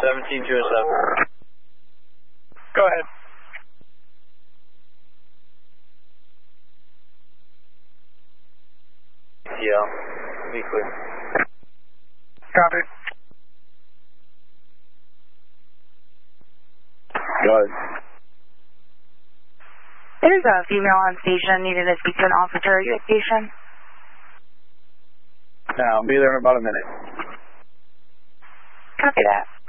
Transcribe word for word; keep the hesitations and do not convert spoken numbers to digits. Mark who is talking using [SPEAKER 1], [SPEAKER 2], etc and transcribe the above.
[SPEAKER 1] seventeen two oh seven.
[SPEAKER 2] Go ahead.
[SPEAKER 1] Yeah, be clear.
[SPEAKER 2] Copy.
[SPEAKER 1] Go ahead.
[SPEAKER 3] There's a female on station needing to speak to an officer. Are you at station?
[SPEAKER 1] Now, I'll be there in about a minute.
[SPEAKER 3] Copy that.